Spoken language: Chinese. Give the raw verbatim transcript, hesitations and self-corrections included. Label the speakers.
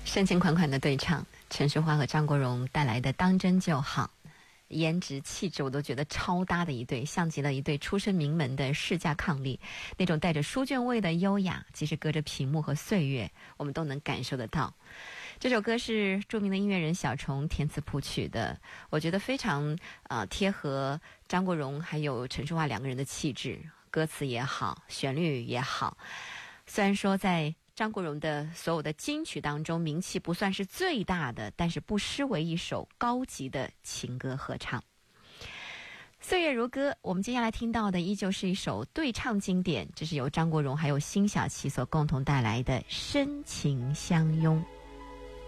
Speaker 1: 深情款款的对唱，陈淑桦和张国荣带来的《当真就好》，颜值气质我都觉得超搭的一对，像极了一对出身名门的世家伉俪，那种带着书卷味的优雅，即使隔着屏幕和岁月，我们都能感受得到。这首歌是著名的音乐人小虫填词谱曲的，我觉得非常呃贴合张国荣还有陈淑桦两个人的气质，歌词也好，旋律也好。虽然说在张国荣的所有的金曲当中名气不算是最大的，但是不失为一首高级的情歌合唱。岁月如歌，我们接下来听到的依旧是一首对唱经典，这是由张国荣还有辛晓琪所共同带来的《深情相拥》。